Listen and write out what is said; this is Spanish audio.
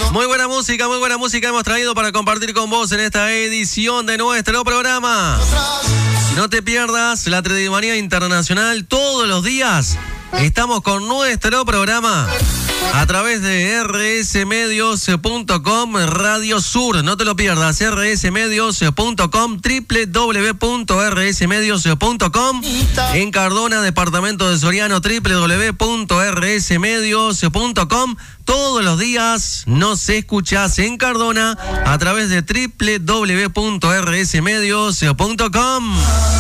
Muy buena música hemos traído para compartir con vos en esta edición de nuestro programa. No te pierdas la Tredimanía Internacional todos los días. Estamos con nuestro programa a través de rsmedios.com Radio Sur. No te lo pierdas, rsmedios.com, www.rsmedios.com. En Cardona, departamento de Soriano, www.rsmedios.com. Todos los días nos escuchás en Cardona a través de www.rsmedios.com.